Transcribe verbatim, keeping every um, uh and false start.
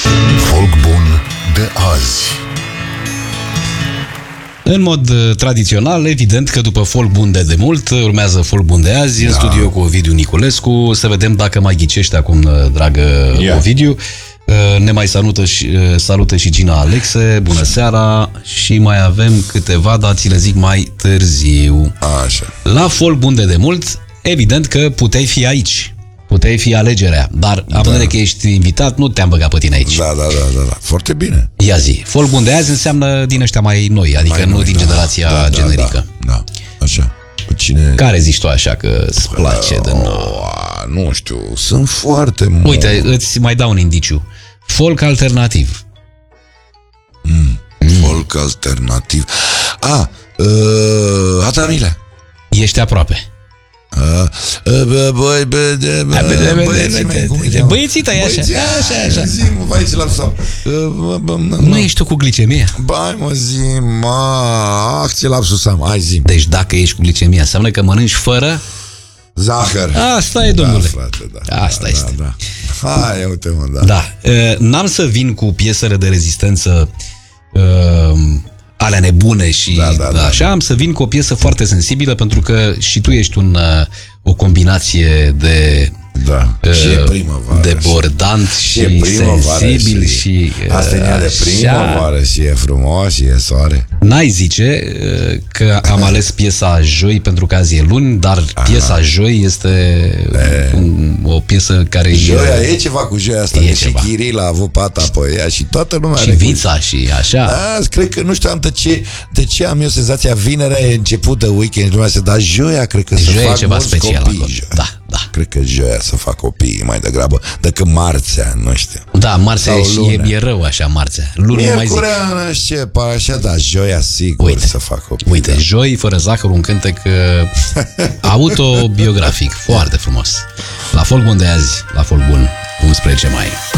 Folk bun de azi. În mod uh, tradițional, evident că după folk bun de demult, urmează folk bun de azi, da. În studio cu Ovidiu Niculescu. Să vedem dacă mai ghicești acum, dragă yeah. Ovidiu. Uh, ne mai salută și, uh, salută și Gina Alexe. Bună seara. Și mai avem câteva, dar ți le zic mai târziu. Așa. La folk bun de demult, evident că puteai fi aici. Puteai fi alegerea, dar da. Având că ești invitat, nu te-am băgat pe tine aici. Da, da, da, da, da. Foarte bine. Ia zi, folk bun de azi înseamnă din ăștia mai noi, adică mai nu noi, din da, generația da, generică. Da, da, așa. Cu cine... Care zici tu așa că îți place uh, de nou? Nu știu, sunt foarte mulți. Uite, îți mai dau un indiciu. Folk alternativ. Mm, mm. Folk alternativ. Ah, uh, Adamile. Ești aproape. Băiețită e așa. Așa, așa. Nu ești tu cu glicemia? Bai mă zi, mă, ce lapsus am, hai zi. Deci dacă ești cu glicemia, înseamnă că mănânci fără zahăr. Asta e, domnule. Da, frate, da. Asta da, este. Da, da. Hai, uite mă, da. Da. N-am să vin cu piesele de rezistență alea nebune și da, da, da, așa, am să vin cu o piesă foarte sensibilă, pentru că și tu ești un, o combinație de da. Uh, și primăvară, debordant și, și sensibil și, și asta e de primăvară și e frumos și e soare. N-ai zice că am ales piesa Joi pentru că azi e luni, dar aha. Piesa Joi este e. o piesă care Joia e, e ceva cu joia asta, e și Chiril a avut pata pe ea și toată lumea și Vița cu... și așa. Da, cred că nu știu de ce, de ce am eu senzația vinerea e început de weekend, lumea se da joia, cred că se fac ceva special copii, da, da. Cred că joia să fac copii mai degrabă decât marțea, nu știu. Da, marțea e, e rău așa, marțea. Luni nu mai zic. Nu știu, așa, da, joia sigur uite, să fac copii. Uite, da. Joi fără zahăr, un cântec autobiografic, foarte frumos. La folk bun de azi, la folk bun, unsprezece mai.